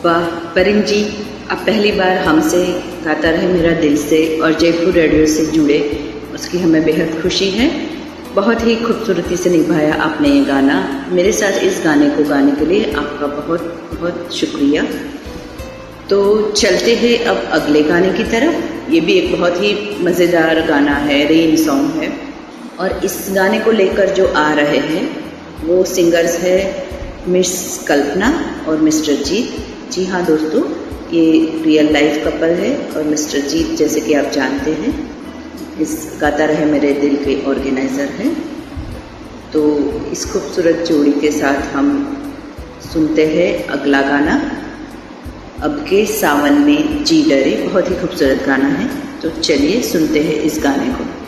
वाह परिंग जी, अब पहली बार हमसे गाता रहे मेरा दिल से और जयपुर रेडियो से जुड़े, उसकी हमें बेहद खुशी है। बहुत ही खूबसूरती से निभाया आपने ये गाना। मेरे साथ इस गाने को गाने के लिए आपका बहुत बहुत शुक्रिया। तो चलते हैं अब अगले गाने की तरफ। ये भी एक बहुत ही मज़ेदार गाना है, रेन सॉन्ग है। और इस गाने को लेकर जो आ रहे हैं वो सिंगर्स है मिस कल्पना और मिस्टर जीत। जी हाँ दोस्तों, ये रियल लाइफ कपल है और मिस्टर जीत जैसे कि आप जानते हैं इस गाता रहे मेरे दिल के ऑर्गेनाइज़र हैं। तो इस खूबसूरत जोड़ी के साथ हम सुनते हैं अगला गाना, अब के सावन में जी डरे। बहुत ही खूबसूरत गाना है, तो चलिए सुनते हैं इस गाने को।